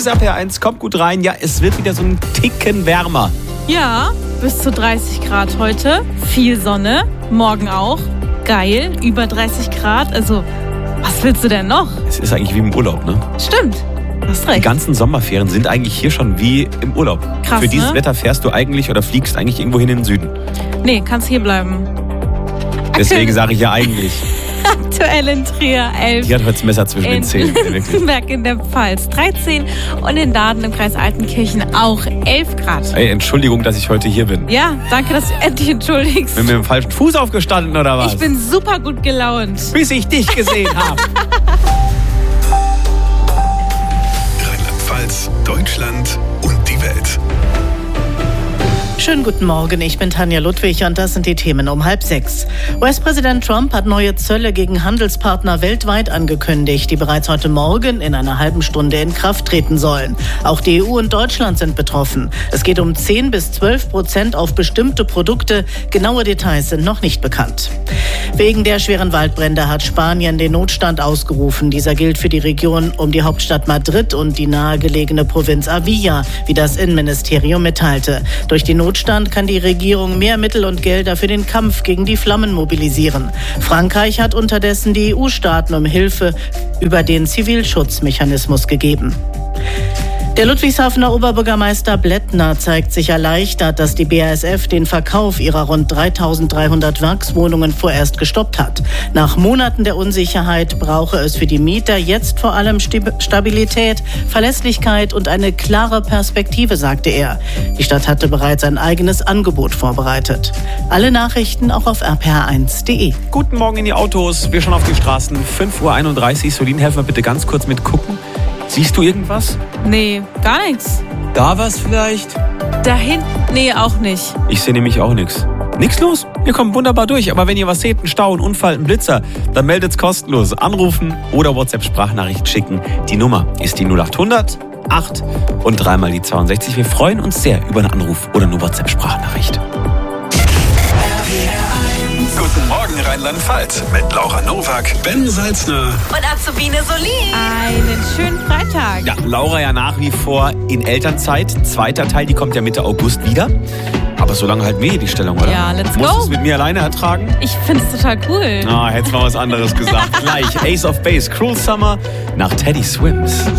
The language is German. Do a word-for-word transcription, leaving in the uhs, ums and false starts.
Hier ist R P R eins, kommt gut rein. Ja, es wird wieder so ein Ticken wärmer. Ja, bis zu dreißig Grad heute. Viel Sonne, morgen auch. Geil, über dreißig Grad. Also, was willst du denn noch? Es ist eigentlich wie im Urlaub, ne? Stimmt, hast recht. Die ganzen Sommerferien sind eigentlich hier schon wie im Urlaub. Krass, Für dieses ne? Wetter fährst du eigentlich oder fliegst eigentlich irgendwo hin in den Süden. Nee, kannst hier bleiben. Deswegen sage ich ja eigentlich. Aktuell in Trier elf. Die hat heute das Messer zwischen den Zähnen. Ja, wirklich. Berg in der Pfalz dreizehn und in Daden im Kreis Altenkirchen auch elf Grad. Ey, Entschuldigung, dass ich heute hier bin. Ja, danke, dass du endlich entschuldigst. Bin mit dem falschen Fuß aufgestanden oder was? Ich bin super gut gelaunt. Bis ich dich gesehen habe. Rheinland-Pfalz, Deutschland und die Welt. Schönen guten Morgen, ich bin Tanja Ludwig und das sind die Themen um halb sechs. U S-Präsident Trump hat neue Zölle gegen Handelspartner weltweit angekündigt, die bereits heute Morgen in einer halben Stunde in Kraft treten sollen. Auch die E U und Deutschland sind betroffen. Es geht um zehn bis zwölf Prozent auf bestimmte Produkte. Genaue Details sind noch nicht bekannt. Wegen der schweren Waldbrände hat Spanien den Notstand ausgerufen. Dieser gilt für die Region um die Hauptstadt Madrid und die nahegelegene Provinz Avilla, wie das Innenministerium mitteilte. Durch die Notstand kann die Regierung mehr Mittel und Gelder für den Kampf gegen die Flammen mobilisieren. Frankreich hat unterdessen die E U-Staaten um Hilfe über den Zivilschutzmechanismus gegeben. Der Ludwigshafener Oberbürgermeister Blättner zeigt sich erleichtert, dass die B A S F den Verkauf ihrer rund dreitausenddreihundert Werkswohnungen vorerst gestoppt hat. Nach Monaten der Unsicherheit brauche es für die Mieter jetzt vor allem Stabilität, Verlässlichkeit und eine klare Perspektive, sagte er. Die Stadt hatte bereits ein eigenes Angebot vorbereitet. Alle Nachrichten auch auf r p r eins punkt d e. Guten Morgen in die Autos. Wir schon auf die Straßen. fünf Uhr einunddreißig. Solin, helfen wir bitte ganz kurz mit gucken. Siehst du irgendwas? Nee, gar nichts. Da was vielleicht? Da hinten? Nee, auch nicht. Ich sehe nämlich auch nichts. Nichts los? Wir kommen wunderbar durch. Aber wenn ihr was seht, einen Stau, einen Unfall, einen Blitzer, dann meldet's kostenlos. Anrufen oder WhatsApp-Sprachnachricht schicken. Die Nummer ist die null acht hundert acht und dreimal die zweiundsechzig. Wir freuen uns sehr über einen Anruf oder eine WhatsApp-Sprachnachricht. Guten Morgen Rheinland-Pfalz mit Laura Nowak, Ben Salzner Und Azubine Solin. Einen schönen Freitag. Ja, Laura ja nach wie vor in Elternzeit. Zweiter Teil, die kommt ja Mitte August wieder. Aber so lange halt mir die Stellung, oder? Ja, let's Musst go. du es mit mir alleine ertragen? Ich find's total cool. Ah, hättest mal was anderes gesagt. Gleich Ace of Base, Cruel Summer nach Teddy Swims.